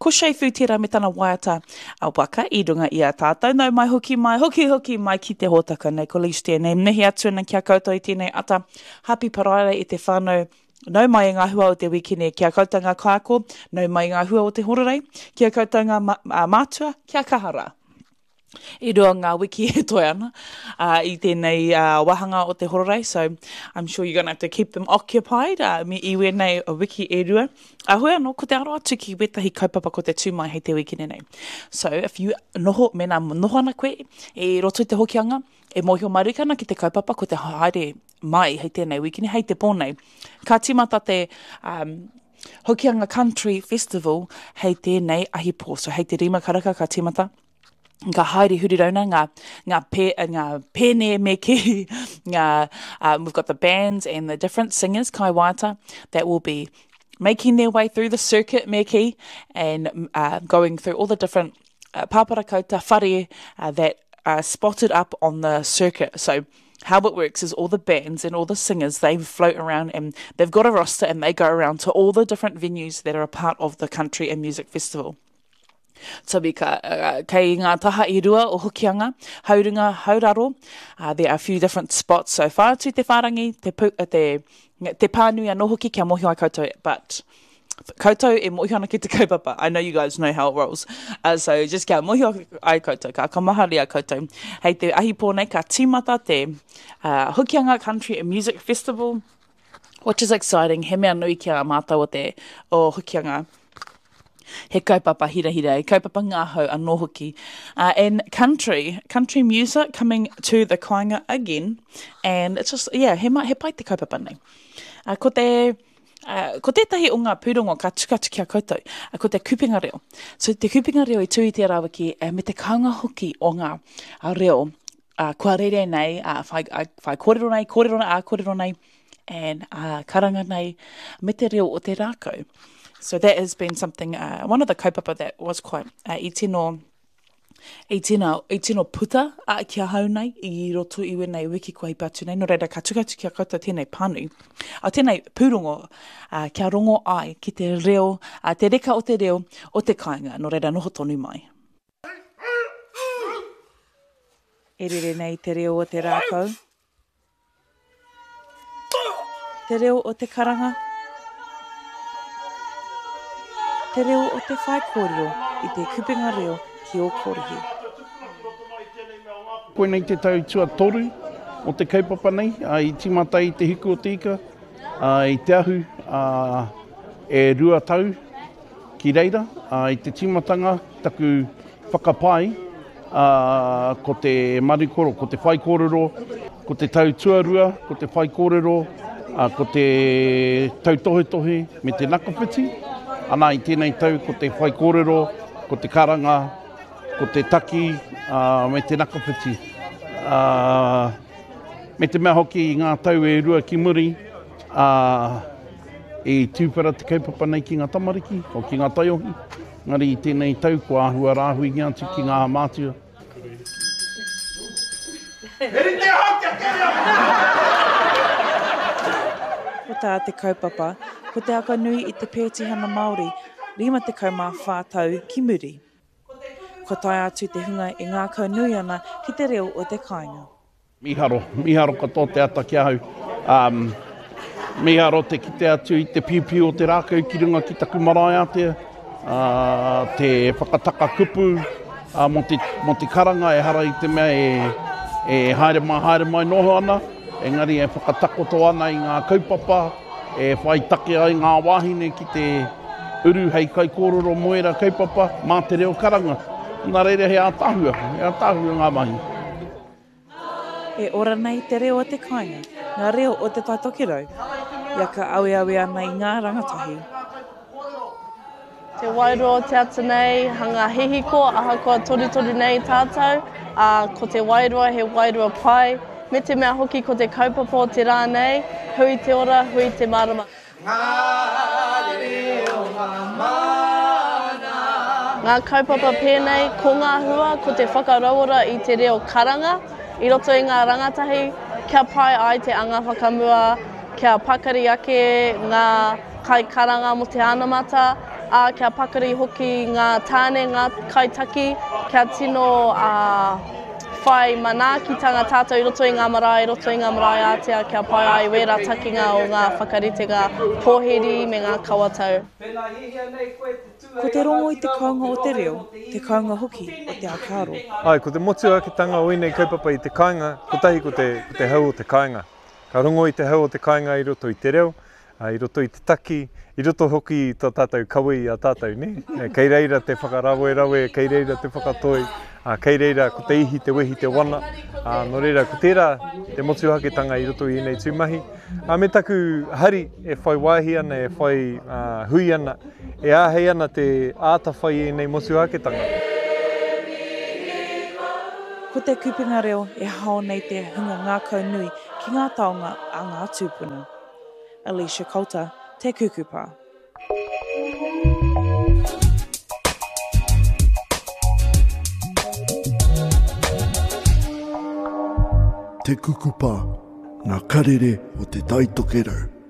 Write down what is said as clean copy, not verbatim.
ko Sheifu tira me tana waiata a waka I runga I a tātou. Nau mai hoki mai ki te hōtaka nei ko least tēnei. Nehi atu ana kia koutou I tēnei ata. Happy paraira I te whānau. Nau mai I ngā hua o te wikine kia koutou ngā kaiko. Nau mai I ngā hua o te hororei. Kia koutou ngā mātua. Kia kahara. I rua ngā wiki e toi ana I tēnei wahanga o te hororei, so I'm sure you're going to have to keep them occupied. Me iwe nei a wiki e rua. Hoi anō, ko te aro atu ki wetahi kaupapa ko te tūmai hei te wiki nei. So if you noho, mena noho ana koe, e roto I te hokianga, e mohio marikana ki te kaupapa ko te haere mai hei tēnei wiki hei te pōnei. Ka timata te Hokianga Country Festival hei tēnei ahipo, so hei te rima karaka ka timata. Ngā haere hurirauna, ngā pēne me ki, we've got the bands and the different singers, kai waiata, that will be making their way through the circuit me ki, and going through all the different pāpara kouta, whare that are spotted up on the circuit. So how it works is all the bands and all the singers, they float around and they've got a roster and they go around to all the different venues that are a part of the Country and Music Festival. So kei ngā taha I rua o Hokianga, haurunga, hauraro, there are a few different spots. So whātu te whārangi, te pānui anō hoki kia mohi ai koutou, but koutou e mohi ana ki te kaupapa. I know you guys know how it rolls. So just kia mohi ai koutou, ka kamahari ai koutou. Hei te ahi pōnei, ka tīmata te Hokianga Country and Music Festival, which is exciting. He mea nui kia mātou o Hokianga. He kaupapa hira, he kaupapa ngāhau anō hoki. And country music coming to the kāinga again. And it's just, yeah, he pai te kaupapa nei. Ko tētahi o ngā pūrongo ka tukatu kia koutou, ko te kupinga reo. So te kupinga reo I tui te rawaki me te kaunga hoki o ngā reo. Kua rere nei, whai kōrero nei, and karanga nei, me te reo o te rākau. So that has been something, one of the kaupapa that was quite I tino puta kia hau nei, I roto iwe nei wiki kua I patu nei, no reira ka tukatu kia koutou tēnei pānui. A tēnei pūrongo kia rongo ai ki te reo, te reka o te reo o te kāinga, no reira noho tonu mai. E rere nei te reo o te rākau. Te reo o te karanga. Te reo o te whai kōrero I te kupinga reo ki o kōrehi. Koe nei te tau tua toru o te kaupapa nei, I timata I te hiku o te ika, I te ahu e rua tau ki reira, I te timatanga taku whakapai, ko te marikoro, ko te whai kōrero, ko te tau tuarua, ko te whai kōrero, ko te tau tohe me te nakawhiti, ana I tēnei tau ko te whai kōrero, ko te karanga, ko te taki, me te nakawhiti. Me te mea hoki I ngā tau e rua ki muri, e tūpera te kaupapa nei ki ngā tamariki, o ki ngā taiohi. Ngari I tēnei tau ko āhua rāhui ngā atu ki ngā mātua. Ko tā te kaupapa, ko te aka nui I te Pētihana Māori, 54 ki muri. Ko tai atu te hunga I ngā kau nui ana ki te reo o te kāinga. Miharo katoa te ata kia hau. Miharo te kite atu I te piupiu o te rākau ki runga ki taku marae atea. Te whakataka kupu mo te karanga e hara I te mea e haere mai noho ana. Engari e whakatakoto ana I ngā kaupapa, e whai take ai ngā wāhine ki te uru hei kai kōrero moera kaupapa, mā te reo karanga. Nā reira he ātahua ngā mahi. E ora nei te reo o te kāinga, ngā reo o te taitokirau, ia ka awe ana I ngā rangatahi. Te wairoa te ata nei, hanga hihiko, ahakoa tori nei tātou, ko te wairoa, he wairoa pai, me te mea hoki ko te kaupapa o te rā nei, hui te ora, hui te marama. Ngā kaupapa pēnei, ko ngā hua, ko te whakarauora I te reo karanga, I roto I ngā rangatahi, kia pai ai te anga whakamua, kia pakari ake ngā kai karanga mo te anamata, kia pakari hoki ngā tāne, ngā kaitaki, kia tino whai mana ki tanga tātou i roto i ngā marae, Aotea, kia pai ai wera takinga o ngā whakaritega pōheri me ngā kawatau. Ko te rongo i te kaunga o te reo, te kaunga hoki o te ākaro. Ai, ko te motuakitanga o inei kaupapa i te kāinga, kotahi ko te hau o te kāinga. Ka rongo i te hau o te kāinga i roto i te reo, i roto i te taki, i roto hoki i tō tātou kaui a tātou, ne? Kei reira te whakarawe, kei reira te whakatoi, kei reira ko te ihi, te wehi, te wana. No reira, ko tērā te motuakitanga i roto i nei tūmahi. Me taku hari e whai wāhi ana, e whai hui ana, e āhei ana te āta whai i nei motuakitanga. Ko te kupinga reo e hao nei te hunga ngākau nui ki ngā taonga a ngā tūpuna. Alicia Coulter, Te Kukupa. Te Kukupa, ngā karere o te Taitokerau.